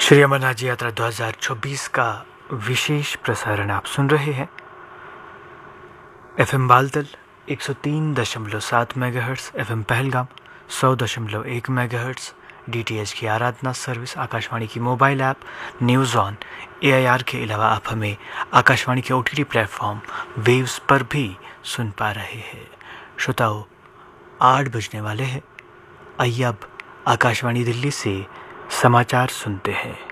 श्री अमरनाथ जी यात्रा 2024 का विशेष प्रसारण आप सुन रहे हैं। FM Baltal 103.7 megahertz, FM Pahalgam 100.1 megahertz, DTH की आराधना सर्विस, आकाशवाणी की mobile app news on AIR के अलावा आप हमें आकाशवाणी के ओटीटी प्लेटफॉर्म वेव्स पर भी सुन पा रहे हैं। श्रोताओ, 8 बजने वाले हैं। आइए अब आकाशवाणी दिल्ली से समाचार सुनते हैं।